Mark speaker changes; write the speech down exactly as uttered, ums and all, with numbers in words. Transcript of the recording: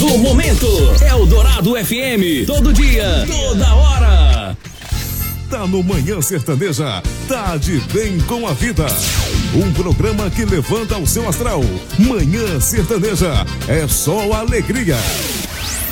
Speaker 1: do momento. Eldorado F M, todo dia, toda hora.
Speaker 2: Tá no Manhã Sertaneja, tá de bem com a vida. Um programa que levanta o seu astral. Manhã Sertaneja, é só alegria.